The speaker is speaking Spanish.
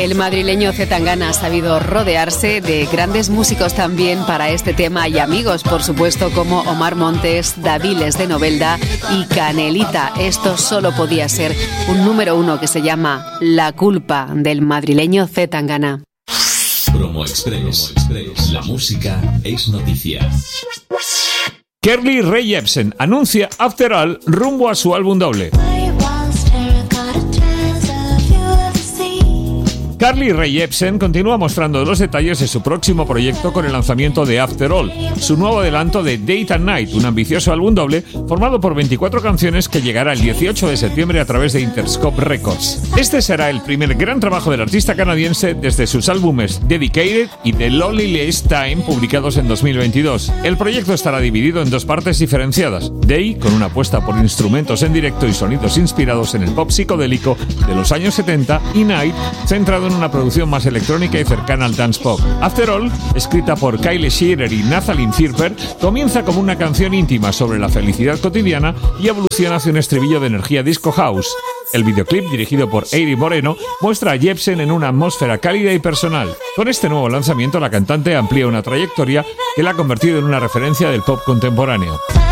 El madrileño C. Tangana ha sabido rodearse de grandes músicos también para este tema y amigos, por supuesto, como Omar Montes, Daviles de Novelda y Canelita. Esto solo podía ser un número 1 que se llama La culpa, del madrileño C. Tangana. Promo Express. La música es noticia. Carly Rae Jepsen anuncia After All rumbo a su álbum doble. Carly Rae Jepsen continúa mostrando los detalles de su próximo proyecto con el lanzamiento de After All, su nuevo adelanto de Date and Night, un ambicioso álbum doble formado por 24 canciones que llegará el 18 de septiembre a través de Interscope Records. Este será el primer gran trabajo del artista canadiense desde sus álbumes Dedicated y The Loneliest Time, publicados en 2022. El proyecto estará dividido en dos partes diferenciadas: Day, con una apuesta por instrumentos en directo y sonidos inspirados en el pop psicodélico de los años 70, y Night, centrado en una producción más electrónica y cercana al dance pop. After All, escrita por Kyle Shearer y Nathalie Zirper, comienza como una canción íntima sobre la felicidad cotidiana y evoluciona hacia un estribillo de energía disco house. El videoclip, dirigido por Eiri Moreno, muestra a Jepsen en una atmósfera cálida y personal. Con este nuevo lanzamiento, la cantante amplía una trayectoria que la ha convertido en una referencia del pop contemporáneo.